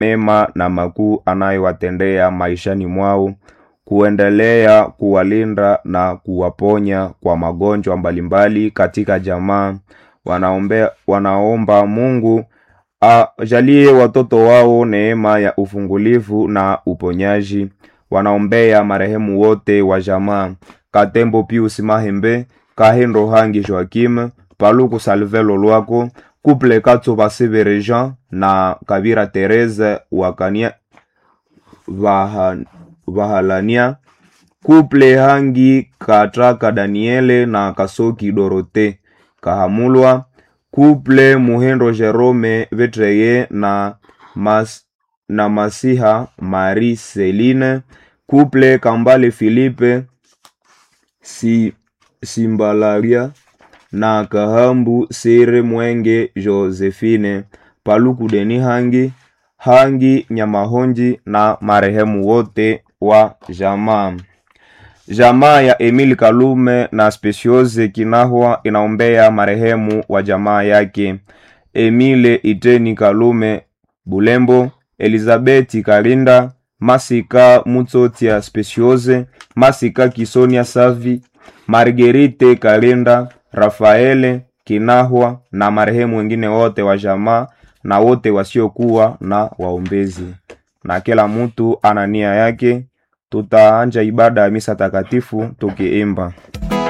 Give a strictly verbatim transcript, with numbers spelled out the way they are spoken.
mema na makuu anayowatendea maishani mwao, kuendelea kuwalinda na kuwaponya kwa magonjwa mbalimbali katika jamaa. Wanaomba wanaomba Mungu ajalie watoto wao neema ya ufungulivu na uponyaji. Wanaombea marehemu wote wa jamaa: Katembo Pius Mahembe, Kahendo Hangi Joakim, Paluku Salvelo Lwako, Couple Katso Basebere Jean na Kabira Therese Wakania Vahan, Vahalania, Couple Hangi Katraka Daniele na Kasoki Dorote Kahamulwa, Couple Muhendo Jerome Vetreye na Mas na Masiha Marie Celine, Couple Kambale Philippe si Simbalaria na Kahambu Sere Mwenge Josephine, Paluku Deni Hangi Hangi Nyamahonji na marehemu wote wa jamaa. Jamaa ya Emile Kalume na Speciose Kinahwa inaombea marehemu wa jamaa yake: Emile Iteni Kalume Bulembo, Elizabeth Karinda, Masika Mutsotia Speciose, Masika Kisonia Savi, Marguerite Karinda, Rafaele Kinahwa na marehemu wengine wote wa jamaa na wote wasiokuwa na waombezi. Na kila mtu ana nia yake. Tutaanja ibada ya misa takatifu tukiimba.